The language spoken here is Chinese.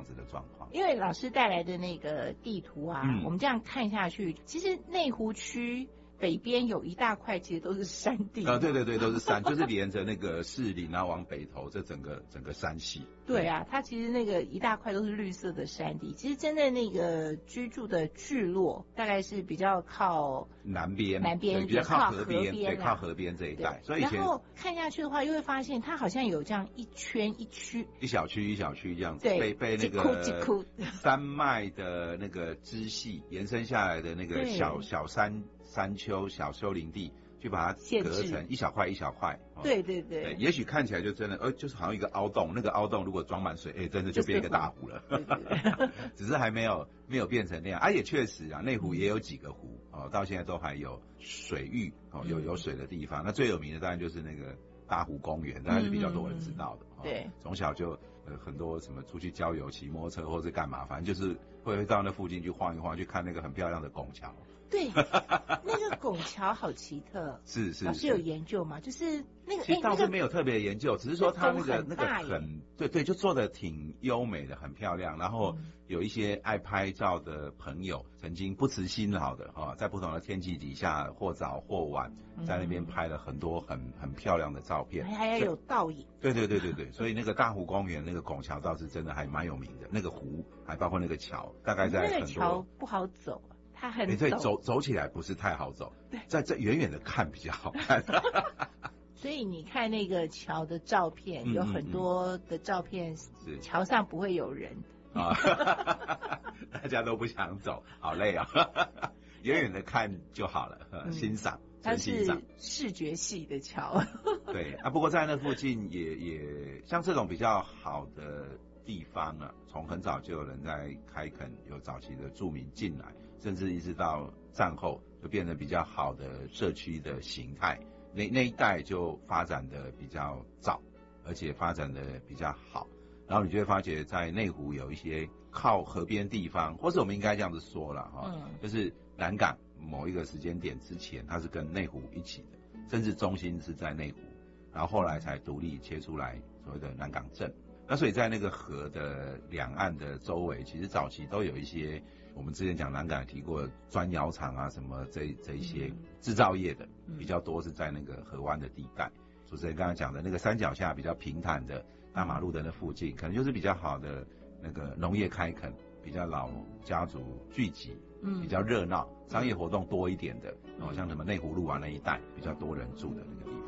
样子的状况。 因为老师带来的那个地图啊，我们这样看下去，其实内湖区北边有一大块其实都是山地对对对，都是山，就是连着那个士林啊往北投这整个山系。 对啊，它其实那个一大块都是绿色的山地，其实真的那个居住的聚落大概是比较靠南边比较靠河边，对，靠河边这一带。所以然后看下去的话，又会发现它好像有这样一圈一区， 一小区这样子，被那个山脉的那个支系延伸下来的那个小山丘、小丘陵地，去把它隔成一小块一小块。 对对对， 也许看起来就真的，就是好像一个凹洞，那个凹洞如果装满水，真的就变一个大湖了。 对对对只是还没有变成那样。也确实啊，内湖也有几个湖到现在都还有水域有水的地方。那最有名的当然就是那个大湖公园，当然是比较多人知道的。 对， 从小就很多什么出去郊游、骑摩托车或者干嘛，反正就是会到那附近去晃一晃，去看那个很漂亮的拱桥。 对，那个拱桥好奇特。 是， 老师有研究吗？就是那个， 其实倒是没有特别研究，只是说它那个很对，就做的挺优美的，很漂亮。然后有一些爱拍照的朋友，曾经不辞辛劳的在不同的天气底下，或早或晚，在那边拍了很多很漂亮的照片， 还要有倒影。 对，所以那个大湖公园那个拱桥倒是真的还蛮有名的，那个湖还包括那个桥，大概在很多。 那个桥不好走。它很对，走起来不是太好走，在远远的看比较好看。 所以你看那个桥的照片，有很多的照片是桥上不会有人啊，大家都不想走，好累啊。远远的看就好了，欣赏。 它是视觉系的桥。 对不过在那附近也像这种比较好的地方啊，从很早就有人在开垦，有早期的住民进来，甚至一直到战后就变得比较好的社区的形态，那一带就发展的比较早，而且发展的比较好。然后你就会发觉在内湖有一些靠河边地方，或是我们应该这样子说了就是南港某一个时间点之前，它是跟内湖一起的，甚至中心是在内湖，然后后来才独立切出来所谓的南港镇。那所以在那个河的两岸的周围，其实早期都有一些我们之前讲南港也提过砖窑厂啊什么这一些制造业的比较多，是在那个河湾的地带。主持人刚才讲的那个山脚下比较平坦的大马路的那附近，可能就是比较好的那个农业开垦，比较老家族聚集，比较热闹，商业活动多一点的，像什么内湖路啊那一带比较多人住的那个地方。